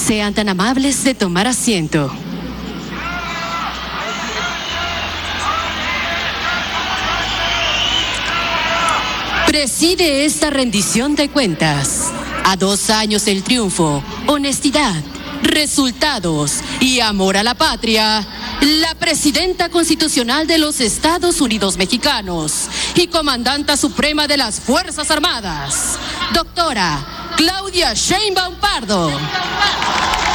Sean tan amables de tomar asiento. Preside esta rendición de cuentas. A 2 años del triunfo, honestidad, resultados y amor a la patria, la Presidenta Constitucional de los Estados Unidos Mexicanos y Comandanta Suprema de las Fuerzas Armadas, doctora Claudia Sheinbaum Pardo.